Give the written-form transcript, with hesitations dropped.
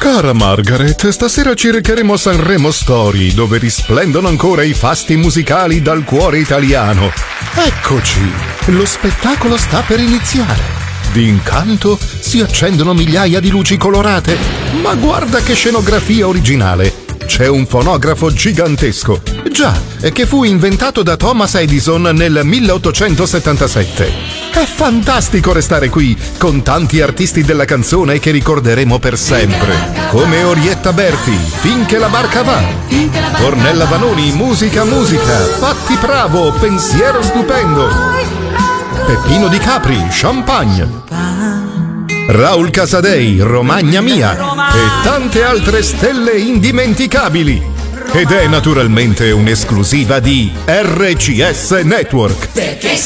Cara Margaret, stasera ci recheremo a Sanremo Story, dove risplendono ancora i fasti musicali dal cuore italiano. Eccoci, lo spettacolo sta per iniziare. D'incanto si accendono migliaia di luci colorate, ma guarda che scenografia originale. C'è un fonografo gigantesco, già, che fu inventato da Thomas Edison nel 1877. È fantastico restare qui, con tanti artisti della canzone che ricorderemo per sempre, come Orietta Berti, Finché la barca va, Ornella Vanoni, Musica, Patti Bravo, Pensiero stupendo, Peppino Di Capri, Champagne, Raul Casadei, Romagna mia, e tante altre stelle indimenticabili. Ed è naturalmente un'esclusiva di RCS Network. Perché